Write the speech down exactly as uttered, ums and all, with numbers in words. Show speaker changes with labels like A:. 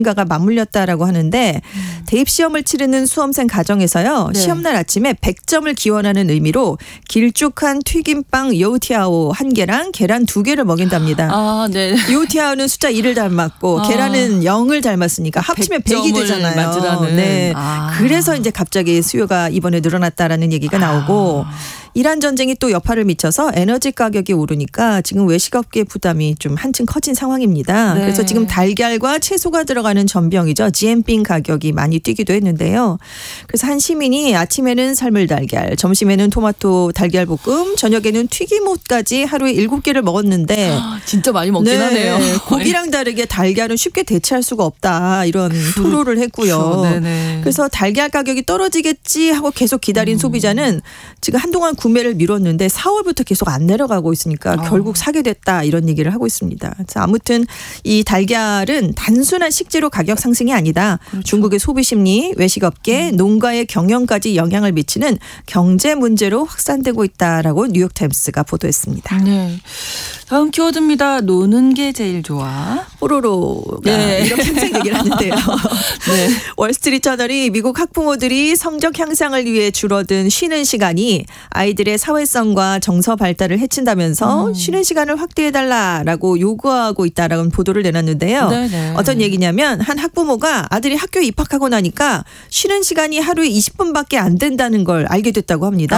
A: 가가 맞물렸다라고 하는데 음. 대입 시험을 치르는 수험생 가정에서요. 네. 시험날 아침에 백 점을 기원하는 의미로 길쭉한 튀김빵 요티아오 한 개랑 계란 두 개를 먹인답니다.
B: 아, 네.
A: 요티아오는 숫자 일을 닮았고 아. 계란은 영을 닮았으니까 합치면 백이 되잖아요.
B: 맞으라는.
A: 네.
B: 아.
A: 그래서 이제 갑자기 수요가 이번에 늘어났다라는 얘기가 나오고 아. 이란 전쟁이 또 여파를 미쳐서 에너지 가격이 오르니까 지금 외식업계 부담이 좀 한층 커진 상황입니다. 네. 그래서 지금 달걀과 채소가 들어가는 전병이죠. 지엠빙 가격이 많이 뛰기도 했는데요. 그래서 한 시민이 아침에는 삶을 달걀, 점심에는 토마토 달걀 볶음, 저녁에는 튀김옷까지 하루에 일곱 개를 먹었는데
B: 아, 진짜 많이 먹긴
A: 네.
B: 하네요.
A: 고기랑 다르게 달걀은 쉽게 대체할 수가 없다. 이런 토로를 했고요.
B: 네네.
A: 그래서 달걀 가격이 떨어지겠지 하고 계속 기다린 음. 소비자는 지금 한동안 구매를 미뤘는데 사월부터 계속 안 내려가고 있으니까 어. 결국 사게 됐다 이런 얘기를 하고 있습니다. 아무튼 이 달걀은 단순한 식재료 가격 상승이 아니다. 그렇죠. 중국의 소비 심리, 외식업계, 음. 농가의 경영까지 영향을 미치는 경제 문제로 확산되고 있다라고 뉴욕타임스가 보도했습니다.
B: 네. 다음 키워드입니다. 노는 게 제일 좋아.
A: 뽀로로가
B: 네.
A: 이렇게 항상 얘기를 하는데요. 네. 월스트리트저널이 미국 학부모들이 성적 향상을 위해 줄어든 쉬는 시간이 아이들의 사회성과 정서 발달을 해친다면서 음. 쉬는 시간을 확대해달라라고 요구하고 있다라는 보도를 내놨는데요. 네네. 어떤 얘기냐면 한 학부모가 아들이 학교에 입학하고 나니까 쉬는 시간이 하루에 이십 분밖에 안 된다는 걸 알게 됐다고 합니다.